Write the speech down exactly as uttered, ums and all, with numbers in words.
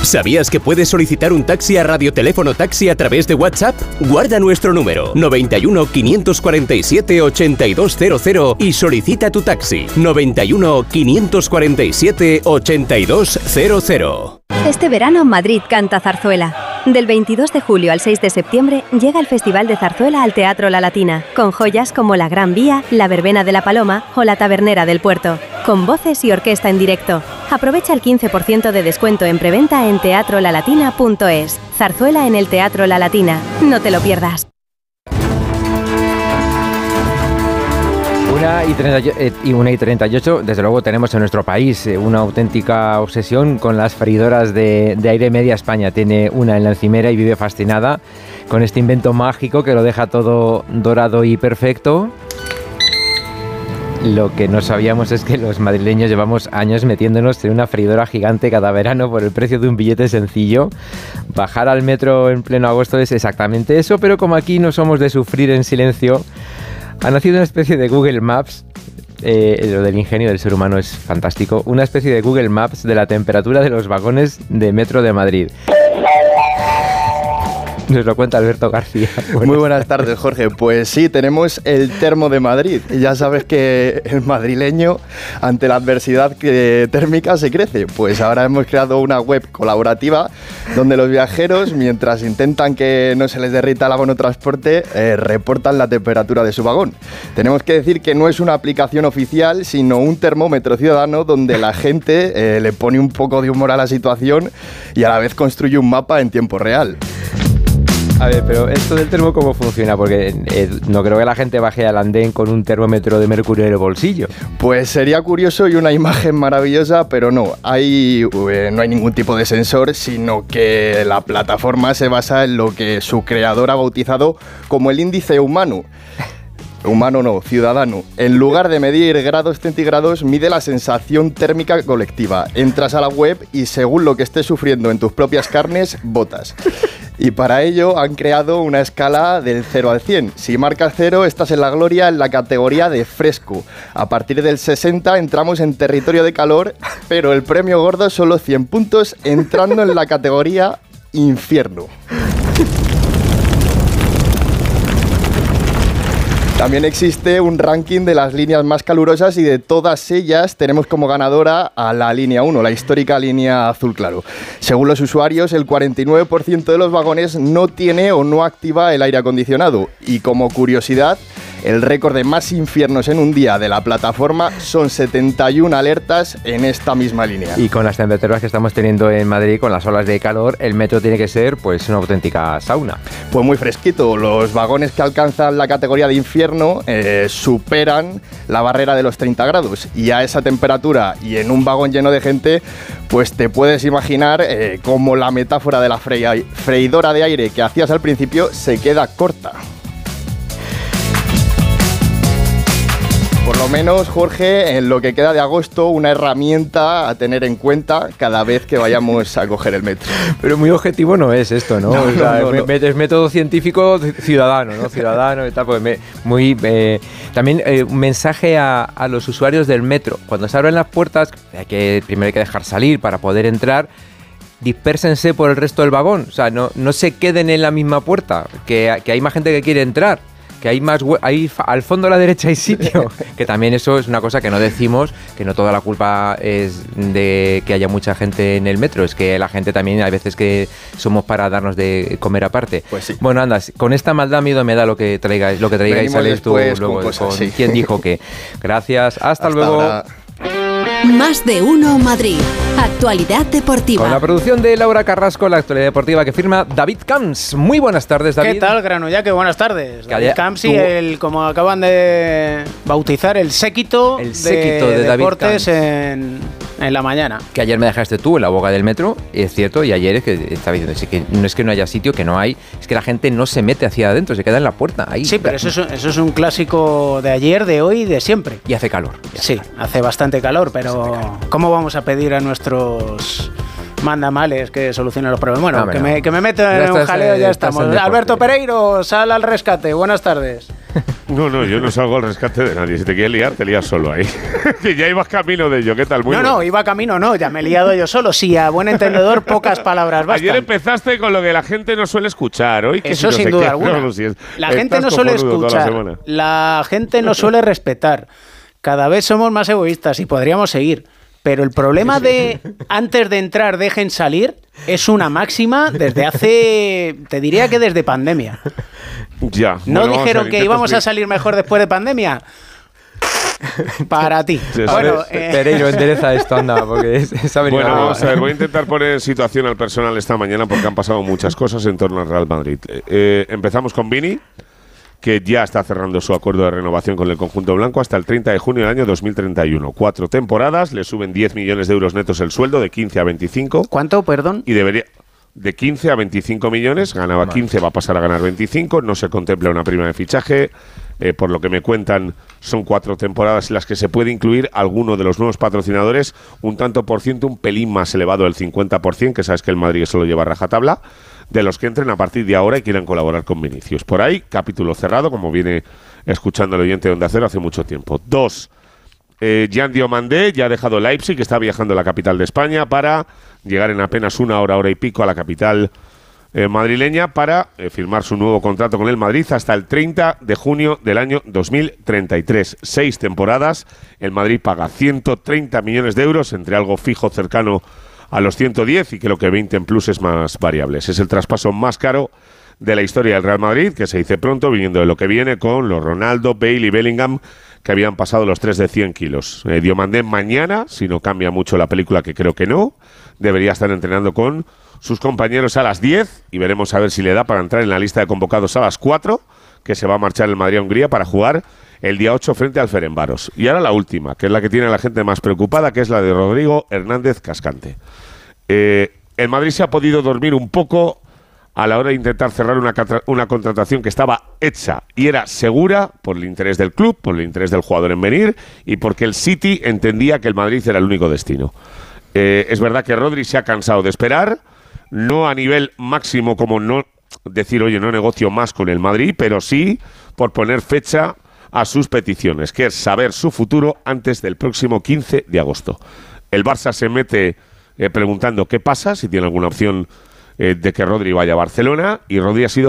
¿Sabías que puedes solicitar un taxi a Radioteléfono Taxi a través de WhatsApp? Guarda nuestro número noventa y uno, quinientos cuarenta y siete, ochenta y dos cero cero y solicita tu taxi noventa y uno, quinientos cuarenta y siete, ochenta y dos cero cero. Este verano Madrid canta zarzuela. Del veintidós de julio al seis de septiembre llega el Festival de Zarzuela al Teatro La Latina, con joyas como La Gran Vía, La Verbena de la Paloma o La Tabernera del Puerto, con voces y orquesta en directo. Aprovecha el quince por ciento de descuento en preventa en teatro la latina punto es. Zarzuela en el Teatro La Latina. No te lo pierdas. Una y, treinta, y una y treinta y ocho, desde luego tenemos en nuestro país una auténtica obsesión con las freidoras de, de aire. Media España tiene una en la encimera y vive fascinada con este invento mágico que lo deja todo dorado y perfecto. Lo que no sabíamos es que los madrileños llevamos años metiéndonos en una freidora gigante cada verano por el precio de un billete sencillo. Bajar al metro en pleno agosto es exactamente eso, pero como aquí no somos de sufrir en silencio, ha nacido una especie de Google Maps, eh, lo del ingenio del ser humano es fantástico, una especie de Google Maps de la temperatura de los vagones de metro de Madrid. Nos lo cuenta Alberto García. Buenas Muy buenas tardes, Jorge. Pues sí, tenemos el termo de Madrid. Ya sabes que el madrileño, ante la adversidad que, térmica, se crece. Pues ahora hemos creado una web colaborativa donde los viajeros, mientras intentan que no se les derrita el vagonotransporte, eh, reportan la temperatura de su vagón. Tenemos que decir que no es una aplicación oficial, sino un termómetro ciudadano donde la gente eh, le pone un poco de humor a la situación y a la vez construye un mapa en tiempo real. A ver, pero esto del termo, ¿cómo funciona? Porque eh, no creo que la gente baje al andén con un termómetro de mercurio en el bolsillo. Pues sería curioso y una imagen maravillosa, pero no, hay, eh, no hay ningún tipo de sensor, sino que la plataforma se basa en lo que su creador ha bautizado como el índice humano. Humano no, ciudadano. En lugar de medir grados centígrados, mide la sensación térmica colectiva. Entras a la web y según lo que estés sufriendo en tus propias carnes, votas. Y para ello han creado una escala del cero al cien. Si marcas cero, estás en la gloria en la categoría de fresco. A partir del sesenta entramos en territorio de calor, pero el premio gordo son los cien puntos, entrando en la categoría infierno. También existe un ranking de las líneas más calurosas y de todas ellas tenemos como ganadora a la línea uno, la histórica línea azul claro. Según los usuarios, el cuarenta y nueve por ciento de los vagones no tiene o no activa el aire acondicionado. Y como curiosidad, el récord de más infiernos en un día de la plataforma son setenta y una alertas en esta misma línea. Y con las temperaturas que estamos teniendo en Madrid, con las olas de calor, el metro tiene que ser pues una auténtica sauna. Pues muy fresquito. Los vagones que alcanzan la categoría de infierno eh, superan la barrera de los treinta grados. Y a esa temperatura y en un vagón lleno de gente, pues te puedes imaginar eh, cómo la metáfora de la fre- freidora de aire que hacías al principio se queda corta. Por lo menos, Jorge, en lo que queda de agosto, una herramienta a tener en cuenta cada vez que vayamos a coger el metro. Pero muy objetivo no es esto, ¿no? no, o sea, no, no, no. Es método científico ciudadano, ¿no? Ciudadano y tal, pues me, muy... Eh, también eh, un mensaje a, a los usuarios del metro. Cuando se abren las puertas, hay que, primero hay que dejar salir para poder entrar. Dispérsense por el resto del vagón. O sea, no, no se queden en la misma puerta, que, que hay más gente que quiere entrar. Que hay más, hay, al fondo a la derecha hay sitio, que también eso es una cosa que no decimos, que no toda la culpa es de que haya mucha gente en el metro, es que la gente también hay veces que somos para darnos de comer aparte. Pues sí. Bueno, anda, con esta maldad miedo me da lo que traigáis, lo que traigáis sales tú luego con, cosas, con sí. quién dijo que. Gracias, hasta, hasta luego. Ahora. Más de uno Madrid. Actualidad deportiva. Con la producción de Laura Carrasco, la actualidad deportiva que firma David Camps. Muy buenas tardes, David. ¿Qué tal, Granollaque? Buenas tardes. Que David haya, Camps tú... y el, como acaban de bautizar, el séquito, el séquito de, de, de deportes David en, en la mañana. Que ayer me dejaste tú en la boca del metro, es cierto, y ayer es que estaba diciendo, sí, que no es que no haya sitio, que no hay, es que la gente no se mete hacia adentro, se queda en la puerta. Ahí. Sí, pero eso es, eso es un clásico de ayer, de hoy y de siempre. Y hace calor. Sí, hace, hace bastante calor, pero calor. ¿Cómo vamos a pedir a nuestros mandamales que solucionen los problemas? Bueno, no, que, no. me, que me meto en un jaleo, ya estamos. Alberto Pereiro, sal al rescate. Buenas tardes. No, no, yo no salgo al rescate de nadie. Si te quieres liar, te lías solo ahí. Que ya ibas camino de ello. ¿Qué tal? Muy no, bueno. no, iba camino, no. Ya me he liado yo solo. Sí, a buen entendedor, pocas palabras bastan. Ayer empezaste con lo que la gente no suele escuchar. Hoy que Eso si no sin sé duda qué, alguna. no, si es, la gente no suele escuchar. La, la gente no suele respetar. Cada vez somos más egoístas y podríamos seguir. Pero el problema de antes de entrar dejen salir es una máxima desde hace, te diría que desde pandemia. Ya. ¿No bueno, dijeron que íbamos a salir mejor después de pandemia? Para ti. Sí, bueno, eh... Pereiro, endereza esto, anda, porque es, ha venido Bueno, arriba. vamos a ver, voy a intentar poner en situación al personal esta mañana porque han pasado muchas cosas en torno al Real Madrid. Eh, empezamos con Vini, que ya está cerrando su acuerdo de renovación con el conjunto blanco hasta el treinta de junio del año dos mil treinta y uno. Cuatro temporadas, le suben diez millones de euros netos el sueldo, de quince a veinticinco. ¿Cuánto, perdón? Y debería... De quince a veinticinco millones, ganaba quince, va a pasar a ganar veinticinco, no se contempla una prima de fichaje, eh, por lo que me cuentan son cuatro temporadas en las que se puede incluir alguno de los nuevos patrocinadores, un tanto por ciento, un pelín más elevado del cincuenta por ciento, que sabes que el Madrid solo lleva rajatabla, de los que entren a partir de ahora y quieran colaborar con Vinicius. Por ahí, capítulo cerrado, como viene escuchando el oyente de Onda Cero hace mucho tiempo. Dos. Eh, Jan Diomandé ya ha dejado Leipzig, que está viajando a la capital de España para llegar en apenas una hora, hora y pico a la capital eh, madrileña para eh, firmar su nuevo contrato con el Madrid hasta el treinta de junio del año dos mil treinta y tres. Seis temporadas, el Madrid paga ciento treinta millones de euros, entre algo fijo cercano a los ciento diez y creo que veinte en pluses más variables. Es el traspaso más caro de la historia del Real Madrid, que se dice pronto, viniendo de lo que viene con los Ronaldo, Bale y Bellingham, que habían pasado los tres de cien kilos. Eh, Diomandé mañana, si no cambia mucho la película, que creo que no, debería estar entrenando con sus compañeros a las diez y veremos a ver si le da para entrar en la lista de convocados a las cuatro, que se va a marchar el Madrid a Hungría para jugar el día ocho frente al Ferencváros. Y ahora la última, que es la que tiene a la gente más preocupada, que es la de Rodrigo Hernández Cascante. Eh, el Madrid se ha podido dormir un poco a la hora de intentar cerrar una, una contratación que estaba hecha y era segura por el interés del club, por el interés del jugador en venir y porque el City entendía que el Madrid era el único destino. Eh, es verdad que Rodri se ha cansado de esperar, no a nivel máximo como no decir, oye, no negocio más con el Madrid, pero sí por poner fecha a sus peticiones, que es saber su futuro antes del próximo quince de agosto. El Barça se mete eh, preguntando qué pasa, si tiene alguna opción eh, de que Rodri vaya a Barcelona, y Rodri ha sido